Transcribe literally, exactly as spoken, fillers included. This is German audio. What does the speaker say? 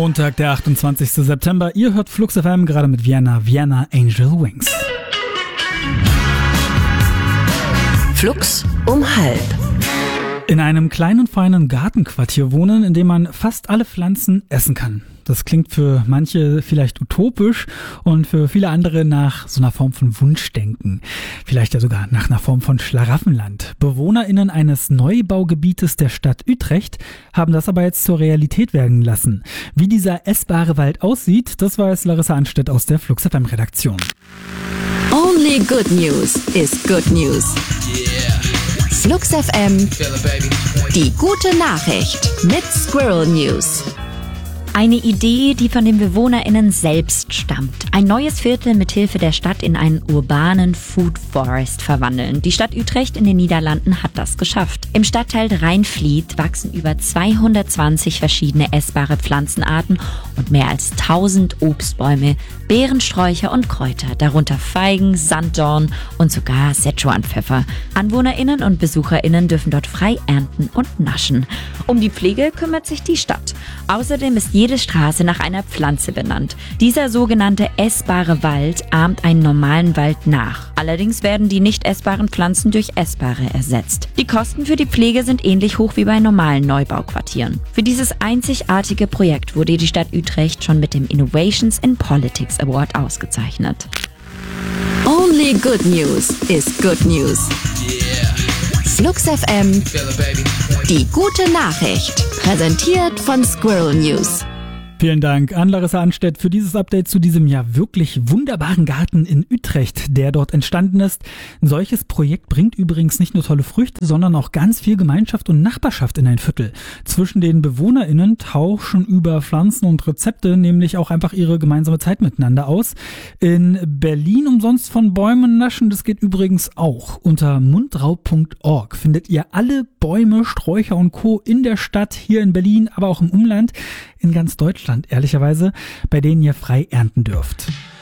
Montag, der achtundzwanzigster September. Ihr hört Flux F M gerade mit Vienna, Vienna Angel Wings. Flux um halb. In einem kleinen, feinen Gartenquartier wohnen, in dem man fast alle Pflanzen essen kann. Das klingt für manche vielleicht utopisch und für viele andere nach so einer Form von Wunschdenken. Vielleicht ja sogar nach einer Form von Schlaraffenland. BewohnerInnen eines Neubaugebietes der Stadt Utrecht haben das aber jetzt zur Realität werden lassen. Wie dieser essbare Wald aussieht, das weiß Larissa Anstedt aus der Flux F M Redaktion. Only good news is good news. Yeah. Flux F M, Feel it, baby. die gute Nachricht mit Squirrel News. Eine Idee, die von den BewohnerInnen selbst stammt. Ein neues Viertel mithilfe der Stadt in einen urbanen Food Forest verwandeln. Die Stadt Utrecht in den Niederlanden hat das geschafft. Im Stadtteil Rheinfliet wachsen über zweihundertzwanzig verschiedene essbare Pflanzenarten und mehr als tausend Obstbäume, Beerensträucher und Kräuter, darunter Feigen, Sanddorn und sogar Szechuanpfeffer. AnwohnerInnen und BesucherInnen dürfen dort frei ernten und naschen. Um die Pflege kümmert sich die Stadt. Außerdem ist jede Straße nach einer Pflanze benannt. Dieser sogenannte essbare Wald ahmt einen normalen Wald nach. Allerdings werden die nicht essbaren Pflanzen durch essbare ersetzt. Die Kosten für die Pflege sind ähnlich hoch wie bei normalen Neubauquartieren. Für dieses einzigartige Projekt wurde die Stadt Utrecht schon mit dem Innovations in Politics Award ausgezeichnet. Only good news is good news. Yeah. Flux F M, Feel it, baby. die gute Nachricht. Präsentiert von Squirrel News. Vielen Dank an Larissa Anstedt für dieses Update zu diesem ja wirklich wunderbaren Garten in Utrecht, der dort entstanden ist. Ein solches Projekt bringt übrigens nicht nur tolle Früchte, sondern auch ganz viel Gemeinschaft und Nachbarschaft in ein Viertel. Zwischen den BewohnerInnen tauschen über Pflanzen und Rezepte nämlich auch einfach ihre gemeinsame Zeit miteinander aus. In Berlin umsonst von Bäumen naschen, das geht übrigens auch. Unter mundraub punkt org findet ihr alle Bäume, Sträucher und Co. in der Stadt, hier in Berlin, aber auch im Umland, in ganz Deutschland, ehrlicherweise, bei denen ihr frei ernten dürft.